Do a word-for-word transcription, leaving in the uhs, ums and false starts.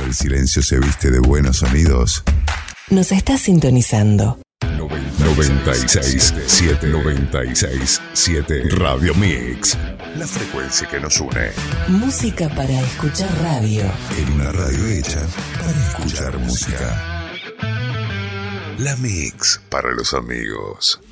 el silencio se viste de buenos sonidos, nos está sintonizando. noventa y seis punto siete, noventa y seis punto siete Radio Mix. La frecuencia que nos une. Música para escuchar radio. En una radio hecha para escuchar música. La Mix para los amigos.